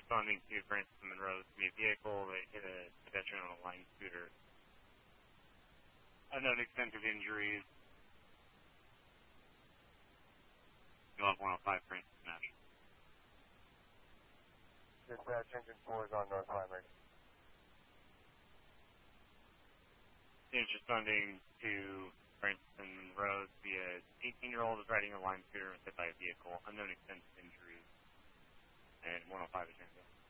responding to Francis Monroe via vehicle that hit a pedestrian on a line scooter. Unknown extent of injuries. You'll have 105 Francis Nash. Dispatch, engine 4 is on North Primary. Students responding to Francis Monroe via 18-year-old is riding a line scooter and was hit by a vehicle. Unknown extent of injuries. And 105 is Tango.